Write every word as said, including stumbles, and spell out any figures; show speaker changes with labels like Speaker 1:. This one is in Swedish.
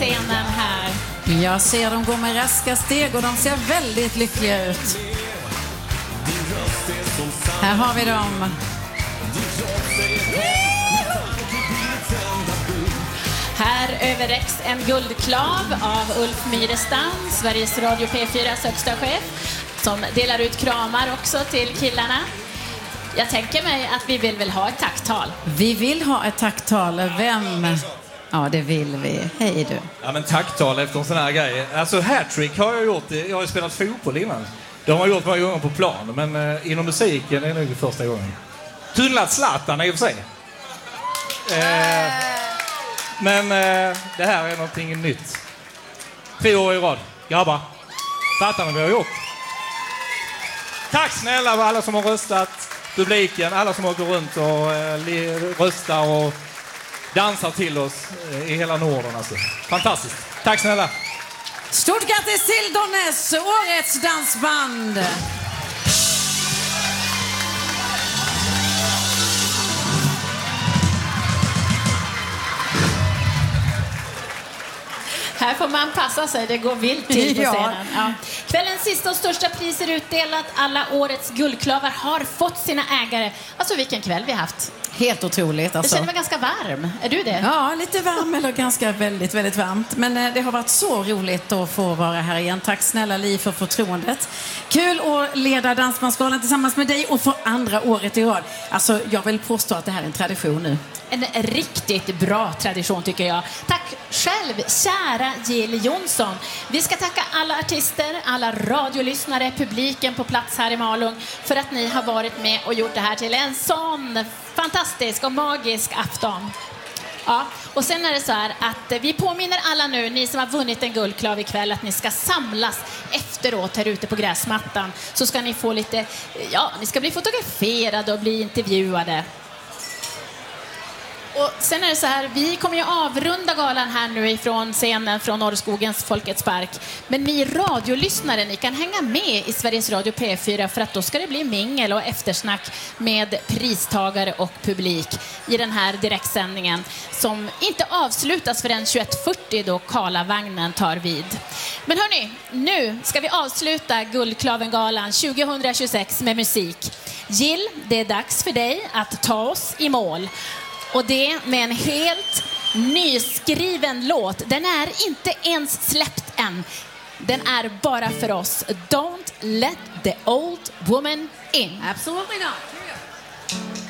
Speaker 1: scenen här.
Speaker 2: Jag ser dem gå med raska steg och de ser väldigt lyckliga ut. Här har vi dem.
Speaker 1: Här överräcks en guldklav av Ulf Myrestam, Sveriges Radio P fyras högsta chef, som delar ut kramar också till killarna. Jag tänker mig att vi vill väl ha ett tacktal.
Speaker 2: Vi vill ha ett tacktal. Vem? Ja, det vill vi. Hej du.
Speaker 3: Ja, men tacktal efter en sån här grej. Alltså hattrick har jag gjort. Jag har ju spelat fotboll innan. Det har man gjort många gånger på plan. Men eh, inom musiken är det nog första gången. Tunnlat Zlatan i och för sig. Eh, men eh, det här är någonting nytt. Tre år i rad. Grabbar, fattar ni vad vi har gjort? Tack snälla för alla som har röstat. Publiken, alla som åker runt och eh, röstar och dansar till oss eh, i hela Norden. Alltså. Fantastiskt. Tack snälla.
Speaker 2: Stort grattis till Donnes, årets dansband.
Speaker 1: Här får man passa sig, det går vilt till på
Speaker 2: Ja.
Speaker 1: scenen. Ja. Kvällens sista och största pris är utdelat. Alla årets guldklavar har fått sina ägare. Alltså vilken kväll vi har haft.
Speaker 2: Helt otroligt alltså.
Speaker 1: Jag känner mig ganska varm. Är du det?
Speaker 2: Ja, lite varm eller ganska väldigt, väldigt varmt. Men eh, det har varit så roligt att få vara här igen. Tack snälla Li för förtroendet. Kul att leda Dansbandsgalan tillsammans med dig och för andra året i rad. Alltså, jag vill påstå att det här är en tradition nu.
Speaker 1: En riktigt bra tradition tycker jag. Tack själv, kära Jill Johnson. Vi ska tacka alla artister, alla radiolyssnare, publiken på plats här i Malung för att ni har varit med och gjort det här till en sån fantastisk och magisk afton. Ja, och sen är det så här att vi påminner alla nu, ni som har vunnit en guldklav ikväll, att ni ska samlas efteråt här ute på gräsmattan. Så ska ni få lite, ja, ni ska bli fotograferade och bli intervjuade. Och sen är det så här, vi kommer ju avrunda galan här nu ifrån scenen från Norrskogens Folkets park. Men ni radiolyssnare, ni kan hänga med i Sveriges Radio P fyra för att då ska det bli mingel och eftersnack med pristagare och publik i den här direktsändningen som inte avslutas förrän tjugoett fyrtio då Karlavagnen tar vid. Men hörni, nu ska vi avsluta Guldklavengalan tjugohundratjugosex med musik. Jill, det är dags för dig att ta oss i mål. Och det med en helt nyskriven låt. Den är inte ens släppt än. Den är bara för oss. Don't let the old woman in.
Speaker 2: Absolutely not.